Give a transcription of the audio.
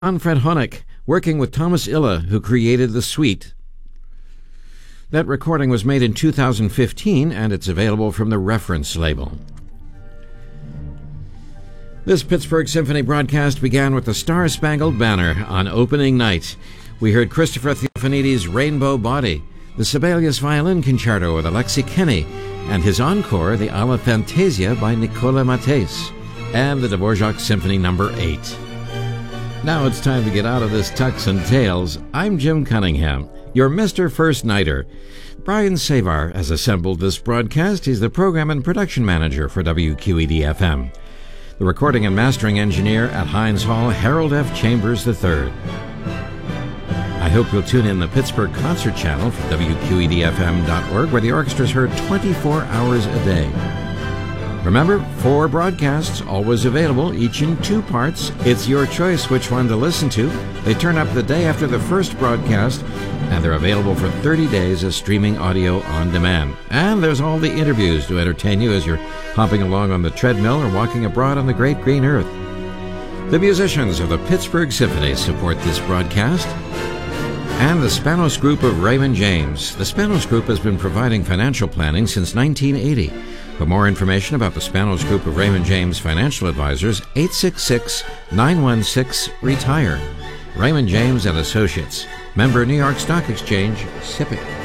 Manfred Honeck, working with Thomas Illa, who created the suite. That recording was made in 2015, and it's available from the Reference label. This Pittsburgh Symphony broadcast began with the Star-Spangled Banner on opening night. We heard Christopher Theophanides' Rainbow Body, the Sibelius Violin Concerto with Alexei Kenny, and his encore, the Alla Fantasia by Nicola Mattès, and the Dvorak Symphony No. 8. Now it's time to get out of this tucks and tails. I'm Jim Cunningham, your Mr. First Nighter. Brian Savar has assembled this broadcast. He's the program and production manager for WQED-FM. The recording and mastering engineer at Heinz Hall, Harold F. Chambers III. I hope you'll tune in the Pittsburgh Concert Channel for WQEDFM.org, where the orchestra is heard 24 hours a day. Remember, 4 broadcasts, always available, each in 2 parts. It's your choice which one to listen to. They turn up the day after the first broadcast, and they're available for 30 days as streaming audio on demand. And there's all the interviews to entertain you as you're hopping along on the treadmill or walking abroad on the great green earth. The musicians of the Pittsburgh Symphony support this broadcast, and the Spanos Group of Raymond James. The Spanos Group has been providing financial planning since 1980. For more information about the Spanos Group of Raymond James Financial Advisors, 866-916-RETIRE. Raymond James and Associates. Member New York Stock Exchange, SIPC.